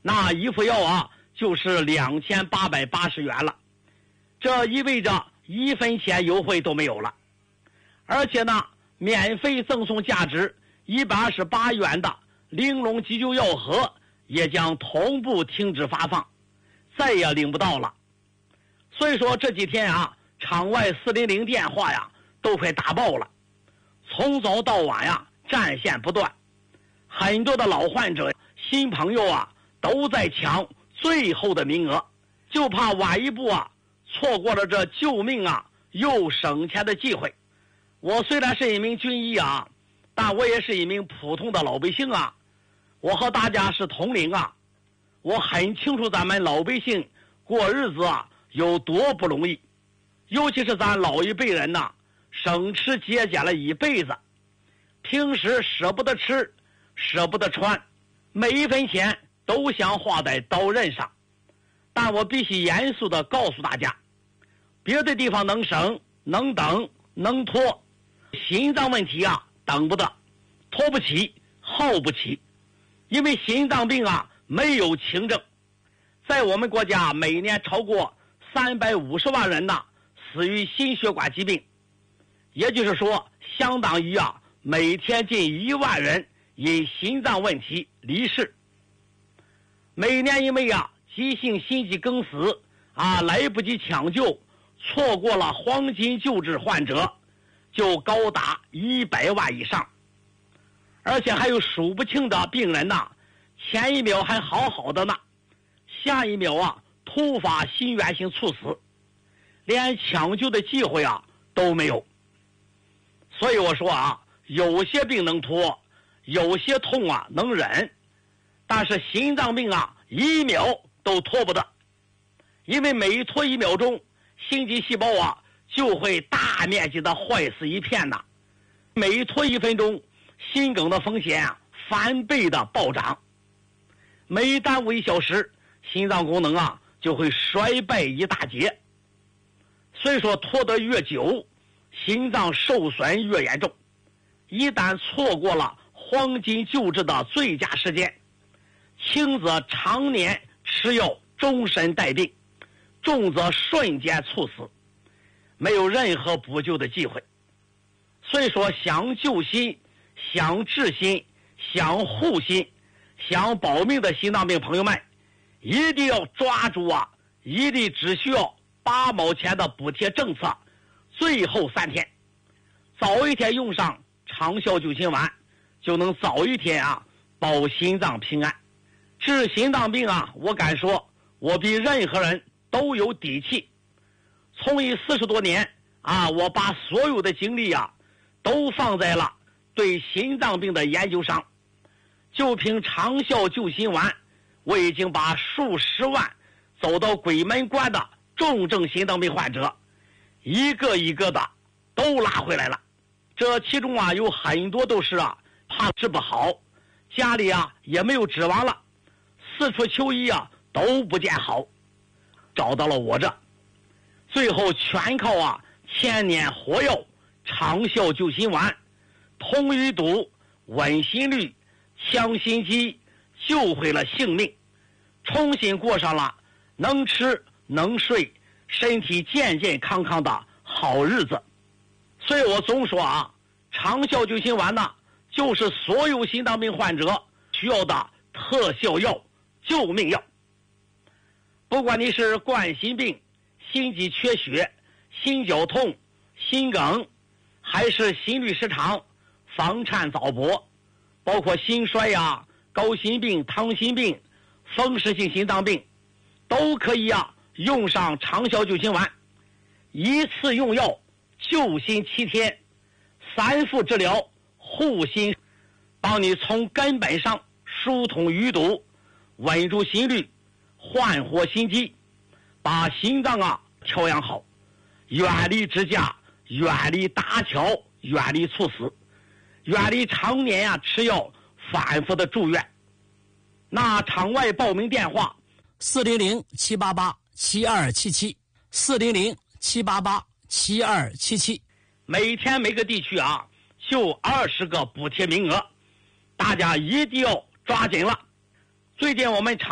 那一副药啊就是2880元了，这意味着1分钱优惠都没有了。而且呢，免费赠送价值128元的玲珑急救药盒也将同步停止发放，再也领不到了。所以说这几天啊，场外400电话呀都快打爆了，从早到晚呀战线不断，很多的老患者新朋友啊都在抢最后的名额，就怕晚一步啊错过了这救命啊又省钱的机会。我虽然是一名军医啊，但我也是一名普通的老百姓啊，我和大家是同龄啊，我很清楚咱们老百姓过日子啊有多不容易，尤其是咱老一辈人呐，省吃节俭了一辈子，平时舍不得吃，舍不得穿，每一分钱都想花在刀刃上。但我必须严肃地告诉大家，别的地方能省能等能拖，心脏问题啊等不得，拖不起耗不起。因为心脏病啊没有轻症，在我们国家每年超过350万人呐死于心血管疾病，也就是说相当于啊每天近1万人因心脏问题离世。每年因为啊急性心肌梗死啊来不及抢救，错过了黄金救治患者就高达100万以上。而且还有数不清的病人呐，前一秒还好好的呢，下一秒啊突发心源性猝死，连抢救的机会啊都没有。所以我说啊，有些病能拖，有些痛啊能忍，但是心脏病啊1秒都拖不得，因为每拖1秒钟，心肌细胞啊就会大面积的坏死一片呐，每拖1分钟，心梗的风险啊翻倍的暴涨，每耽误1小时，心脏功能啊就会衰败一大截。所以说拖得越久，心脏受损越严重，一旦错过了黄金救治的最佳时间，轻则常年吃药终身带病，重则瞬间猝死，没有任何补救的机会。所以说想救心，想治心，想护心，想保命的心脏病朋友们，一定要抓住啊一粒只需要8毛钱的补贴政策，最后3天，早一天用上长效救心丸，就能早一天啊保心脏平安。治心脏病啊，我敢说我比任何人都有底气。从医40多年啊，我把所有的精力啊都放在了对心脏病的研究上。就凭长效救心丸，我已经把数十万走到鬼门关的重症心脏病患者一个一个的都拉回来了。这其中啊有很多都是啊怕治不好，家里啊也没有指望了，四处求医啊都不见好，找到了我这，最后全靠啊千年活药长效救心丸，通淤堵、稳心率、强心肌，救回了性命，重新过上了能吃能睡、身体健健康康的好日子。所以我总说啊，长效救心丸呢，就是所有心脏病患者需要的特效药、救命药。不管你是冠心病、心肌缺血、心绞痛、心梗，还是心律失常、房颤早搏，包括心衰呀、高心病、糖心病、风湿性心脏病，都可以啊用上长效救心丸，一次用药救心7天，3副治疗护心，帮你从根本上疏通淤堵，稳住心率，焕活心肌，把心脏啊调养好，远离支架，远离搭桥，远离猝死，远离常年啊吃药反复的住院。那场外报名电话 400-788-7277，400-788-7277， 每天每个地区啊就20个补贴名额，大家一定要抓紧了。最近我们